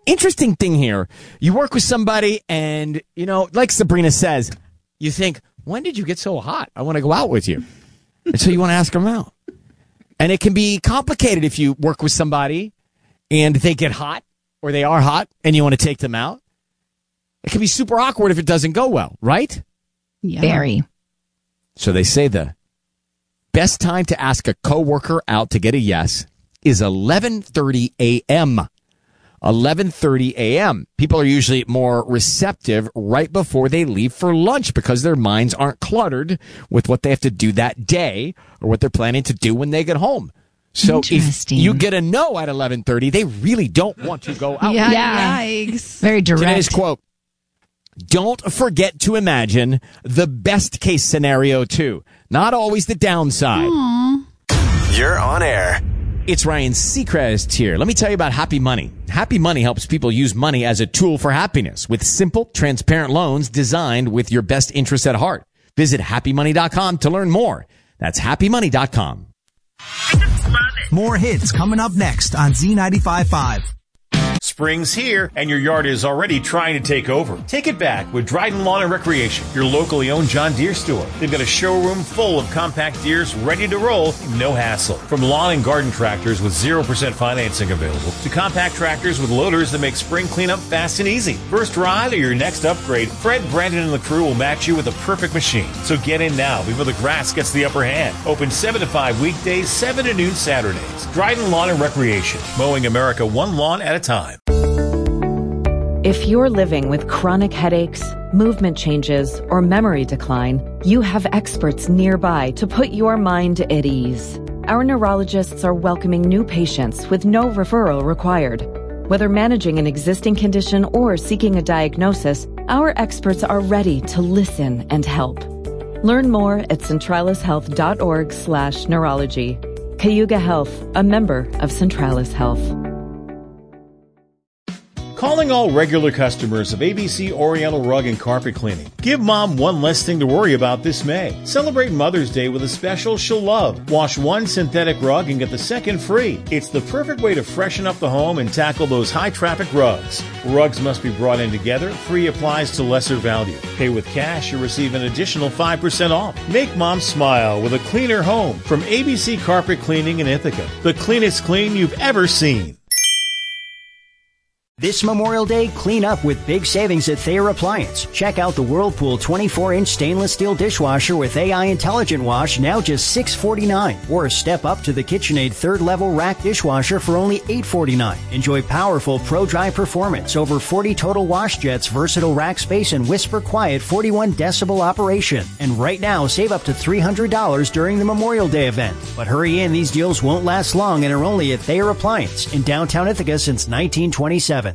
interesting thing here. You work with somebody and, you know, like Sabrina says, you think, when did you get so hot? I want to go out with you. And so you want to ask them out. And it can be complicated if you work with somebody and they get hot or they are hot and you want to take them out. It can be super awkward if it doesn't go well, right? Yeah. Very. So they say the best time to ask a coworker out to get a yes is 11:30 a.m. 11:30 a.m. People are usually more receptive right before they leave for lunch because their minds aren't cluttered with what they have to do that day or what they're planning to do when they get home. So if you get a no at 11:30, they really don't want to go out. Yeah. Yikes. Very direct. Today's quote: don't forget to imagine the best case scenario too, not always the downside. Aww. You're on air. It's Ryan Seacrest here. Let me tell you about Happy Money. Happy Money helps people use money as a tool for happiness with simple, transparent loans designed with your best interests at heart. Visit happymoney.com to learn more. That's happymoney.com. More hits coming up next on Z95.5. Spring's here, and your yard is already trying to take over. Take it back with Dryden Lawn and Recreation, your locally owned John Deere store. They've got a showroom full of compact Deeres ready to roll, no hassle. From lawn and garden tractors with 0% financing available to compact tractors with loaders that make spring cleanup fast and easy. First ride or your next upgrade, Fred, Brandon, and the crew will match you with a perfect machine. So get in now before the grass gets the upper hand. Open 7 to 5 weekdays, 7 to noon Saturdays. Dryden Lawn and Recreation, mowing America one lawn at a time. If you're living with chronic headaches, movement changes, or memory decline, you have experts nearby to put your mind at ease. Our neurologists are welcoming new patients with no referral required. Whether managing an existing condition or seeking a diagnosis, our experts are ready to listen and help. Learn more at centralishealth.org/neurology. Cayuga Health, a member of Centralis Health. Calling all regular customers of ABC Oriental Rug and Carpet Cleaning. Give Mom one less thing to worry about this May. Celebrate Mother's Day with a special she'll love. Wash one synthetic rug and get the second free. It's the perfect way to freshen up the home and tackle those high-traffic rugs. Rugs must be brought in together. Free applies to lesser value. Pay with cash, you'll receive an additional 5% off. Make Mom smile with a cleaner home from ABC Carpet Cleaning in Ithaca. The cleanest clean you've ever seen. This Memorial Day, clean up with big savings at Thayer Appliance. Check out the Whirlpool 24-inch stainless steel dishwasher with AI Intelligent Wash, now just $6.49. Or step up to the KitchenAid third-level rack dishwasher for only $8.49. Enjoy powerful Pro-Dry performance, over 40 total wash jets, versatile rack space, and whisper quiet 41 decibel operation. And right now, save up to $300 during the Memorial Day event. But hurry in, these deals won't last long and are only at Thayer Appliance in downtown Ithaca since 1927.